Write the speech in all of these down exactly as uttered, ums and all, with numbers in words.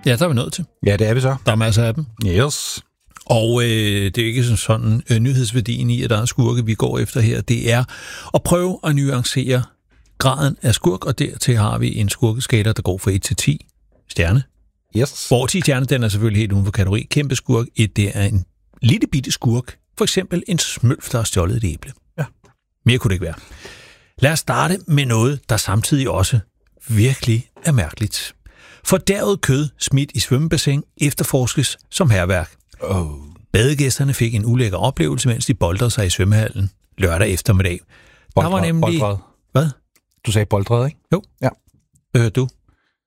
Ja, der er vi nået til. Ja, det er vi så. Der er masser af dem. Yes. Og øh, det er ikke sådan, sådan øh, nyhedsværdien i, at der er skurke, vi går efter her. Det er at prøve at nuancere graden af skurk, og dertil har vi en skurkeskala, der går fra et til ti stjerne. Yes. Hvor ti stjerne, den er selvfølgelig helt uden for kategori. Kæmpe skurk. Et, det er en lille bitte skurk. For eksempel en smølf, der har stjålet et æble. Ja. Mere kunne det ikke være. Lad os starte med noget, der samtidig også virkelig er mærkeligt. Fordærvet kød smidt i svømmebassin efterforskes som hærværk. Oh. Badegæsterne fik en ulækker oplevelse, mens de boldrede sig i svømmehallen lørdag eftermiddag. Boldred, der var nemlig... Boldred. Hvad? Du sagde boldred, ikke? Jo. Ja. Hvad hørte du?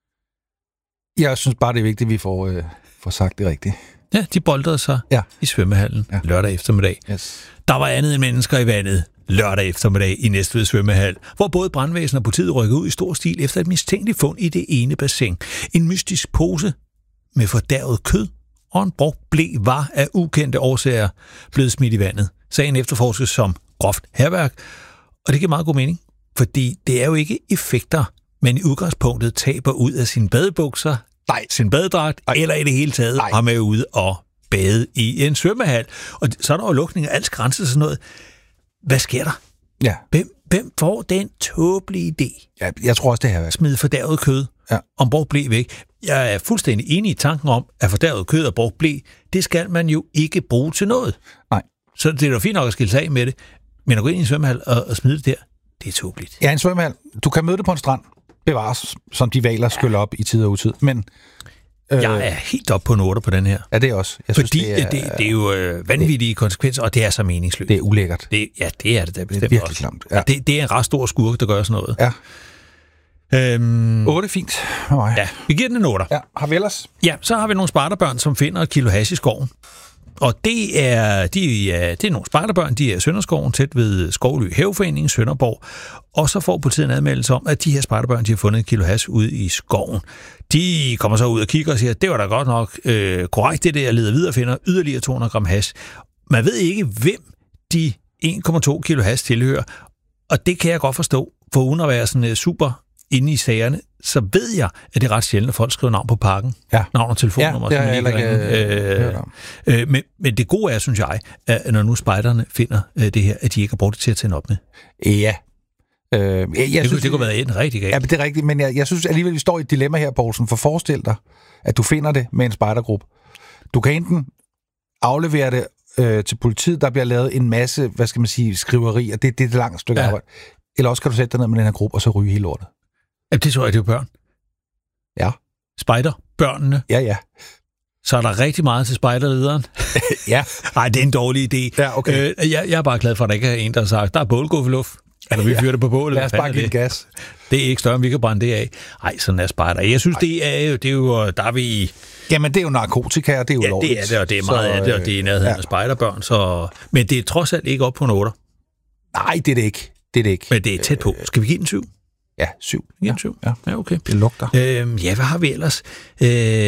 Jeg synes bare, det er vigtigt, at vi får, øh, får sagt det rigtigt. Ja, de boldrede sig ja. i svømmehallen ja. lørdag eftermiddag. Yes. Der var andet end mennesker i vandet lørdag eftermiddag i Næstved svømmehal, hvor både brandvæsen og politiet rykkede ud i stor stil efter et mistænkeligt fund i det ene bassin. En mystisk pose med fordærvet kød og en brugt ble var af ukendte årsager blevet smidt i vandet. Sagen efterforskes som groft hærværk, og det giver meget god mening, fordi det er jo ikke effekter, men i udgangspunktet taber ud af sine badebukser, nej, sin badedragt, nej, eller i det hele taget har med ude og bade i en svømmehal. Og så er der jo lukning af alt grænser og sådan noget. Hvad sker der? Ja. Hvem, hvem får den tåbelige idé? Ja, jeg tror også, det her er smide fordærvet kød ja. og brugt ble væk. Jeg er fuldstændig enig i tanken om, at fordærvet kød og brugt ble, det skal man jo ikke bruge til noget. Nej. Så det er jo fint nok at skille sig af med det, men at gå ind i en svømmehal og, og smide det der, det er tåbeligt. Ja, en svømmehal. Du kan møde det på en strand. Bevares, som de valer skyller op i tid og utid. Men Øh, jeg er helt op på en otter på den her. Ja, det er også. Jeg Fordi synes, det, er, det, det er jo øh, vanvittige det, konsekvenser, og det er så meningsløst. Det er ulækkert. Det, ja, det er det da bestemt. Det er virkelig klamt. Ja. Det, det er en ret stor skurk, der gør sådan noget. Ja. Øhm, otte fint med mig. Ja, vi giver den en otter. Ja, har vi ellers? Ja, så har vi nogle spejderbørn, som finder et kilo hash i skoven. Og det er, de er, det er nogle spejderbørn, de er i Sønderskoven, tæt ved Skovly Haveforening i Sønderborg. Og så får politiet en admeldelse om, at de her spejderbørn, de har fundet et kilo hash ude i skoven. De kommer så ud og kigger og siger, at det var da godt nok øh, korrekt, det der, jeg leder videre og finder yderligere to hundrede gram hash. Man ved ikke, hvem de en komma to kilo hash tilhører. Og det kan jeg godt forstå, for uden at være sådan uh, super inde i sagerne, så ved jeg, at det er ret sjældent, at folk skriver navn på pakken. Ja. Navn og telefonnummer. Ja, det er ikke øh, øh, men, men det gode er, synes jeg, at når nu spejderne finder øh, det her, at de ikke har brugt det til at tænde op med. Ja. Øh, jeg, jeg det, synes, det kunne være en rigtig galt. Ja, det er rigtigt, men jeg, jeg synes alligevel, vi står i et dilemma her, Poulsen, for forestil dig, at du finder det med en spejdergruppe. Du kan enten aflevere det øh, til politiet, der bliver lavet en masse, hvad skal man sige, skriverier, det, det er et langt stykke ja. arbejde. Eller også kan du sætte dig ned med den her gruppe, og så ryge hele lortet. Ja, det tror jeg, det er børn. Ja. Spejder, børnene. Ja, ja. Så er der rigtig meget til spejderlederen. Ja. Nej, det er en dårlig idé. Ja, okay. Øh, jeg, jeg er bare glad for, at der ikke er en, der har sagt, der er bålguffeluft. Eller vi fyrer det på bålet. Lad os bare give det gas. Det er ikke større, end vi kan brænde det af. Ej, sådan er spejder. Jeg synes, det er jo, det er jo, der er vi... Jamen, det er jo narkotika, og det er jo ja, lovligt. Ja, det er det, og det er meget af det, og det er i nærheden af spejderbørn. Så... Men det er trods alt ikke op på en otter. Nej, det er det ikke. Det er det ikke. Men det er tæt på. Skal vi give den syv? Ja, syv. Vi giver den syv? Ja. Ja, okay. Det lugter. Øhm, ja, hvad har vi ellers? Øh,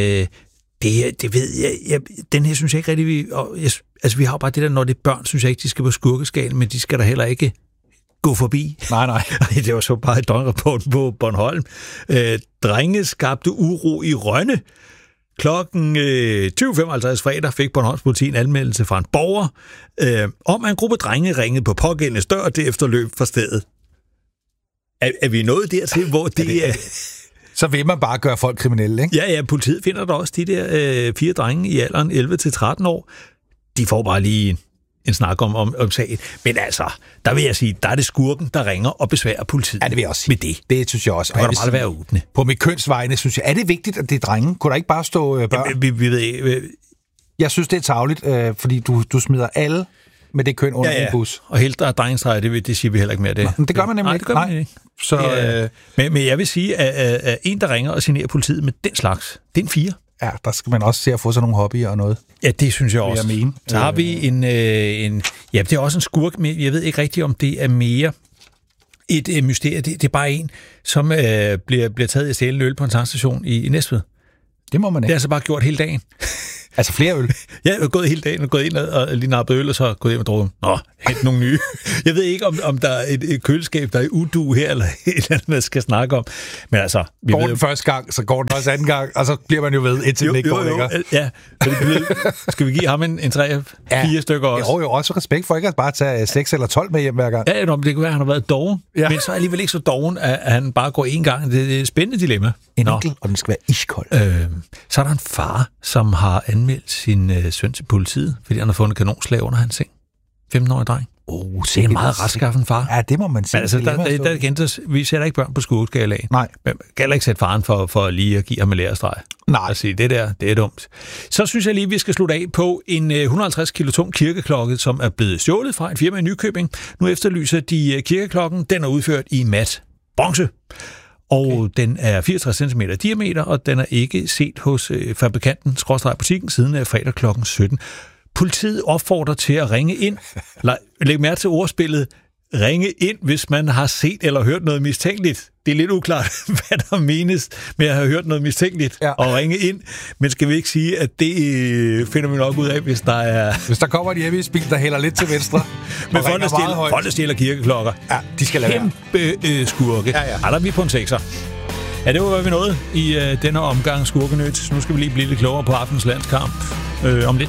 det, det ved jeg, jeg... Den her synes jeg ikke rigtig, vi... Og jeg, altså, vi har bare det der, når det er børn, synes jeg ikke, de skal på skurkeskalen, men de skal der heller ikke gå forbi. Nej, nej. Det var så bare et døgnrapport på Bornholm. Øh, drenge skabte uro i Rønne. Klokken øh, tyve femoghalvtreds fredag fik Bornholms politi en anmeldelse fra en borger øh, om, at en gruppe drenge ringede på pågældendes dør, og det efterløb fra stedet. Er, er vi nået dertil, hvor det er... Så vil man bare gøre folk kriminelle, ikke? Ja, ja, politiet finder der også de der øh, fire drenge i alderen elleve til tretten år. De får bare lige en, en snak om, om, om sagen. Men altså, der vil jeg sige, der er det skurken, der ringer og besværer politiet. Ja, det vil jeg også sige. Med det. Det synes jeg også. Det kan da bare være åbne. På mit kønsvejene, synes jeg, er det vigtigt, at det er drenge? Kunne der ikke bare stå øh, børn? Ja, vi, vi ved ikke... Øh, jeg synes, det er tarveligt, øh, fordi du, du smider alle med det køn under ja, ja. en bus. Og helt der er drengestreger, det, det siger vi heller ikke mere. Det, Nå, det gør man nemlig nej, ikke. Det gør man ikke. Så, det, øh, men, men jeg vil sige, at, at, at en, der ringer og signerer politiet med den slags, det er en fire. Ja, der skal man også se at få sådan nogle hobbyer og noget. Ja, det synes jeg også. Jeg mene. Så har vi en, øh, en... Ja, det er også en skurk, men jeg ved ikke rigtigt, om det er mere et øh, mysterie. Det, det er bare en, som øh, bliver, bliver taget i stjæle øl på en tankstation i, i Næstved. Det må man ikke. Det er altså bare gjort hele dagen. Altså flere øl? Ja, jeg er gået hele dagen og gået ind og lige nappet øl, og så gået hjem og drukket. Nå, hent nogle nye. Jeg ved ikke, om, om der er et, et køleskab, der er udu her, eller et eller andet, man skal snakke om. Men altså... Vi går ved, den første gang, så går den også anden gang, og så bliver man jo ved, indtil den ikke går længere. Ja, skal vi give ham en, en tre, fire ja, stykker også? Jo, jo, også respekt for ikke at bare tage seks eller tolv med hjem hver gang. Ja, det kan være, at han har været doven, ja. Men så er alligevel ikke så doven, at han bare går én gang. Det er et spændende dilemma. En enkelt, og den skal være iskold. Øh, så er der en far, som har anmeldt sin øh, søn til politiet, fordi han har fundet kanonslag under hans seng. femten-årig dreng. Oh, det er en meget retskaffen far. Ja, det må man sige. Men altså, der, der, der, der, der, vi sætter ikke børn på skurkeskalaen. Nej. Men man kan ikke sætte faren for, for lige at give ham en lærestreg. Nej. Og sige, det der, det er dumt. Så synes jeg lige, vi skal slutte af på en et hundrede og halvtreds kilo tung kirkeklokke, som er blevet stjålet fra et firma i Nykøbing. Nu efterlyser de kirkeklokken. Den er udført i mat bronze. Og okay. Den er fireogtres centimeter diameter, og den er ikke set hos øh, fabrikanten, skråstreg butikken, siden af fredag klokken sytten. Politiet opfordrer til at ringe ind. Læg mærke til ordspillet. Ringe ind, hvis man har set eller hørt noget mistænkeligt. Det er lidt uklart, hvad der menes med at have hørt noget mistænkeligt ja. Og ringe ind. Men skal vi ikke sige, at det finder vi nok ud af, hvis der er... Hvis der kommer en hjemmebil, der hælder lidt til venstre. Men folk, der stjæler, folk, der stjæler kirkeklokker. Ja, de skal lade være. Kæmpe øh, skurke. Ja, ja. Ej, der er vi på en sekser. Ja, det var, hvad vi nåede i øh, denne omgang Skurkenyt. Nu skal vi lige blive lidt klogere på aftens landskamp øh, om lidt.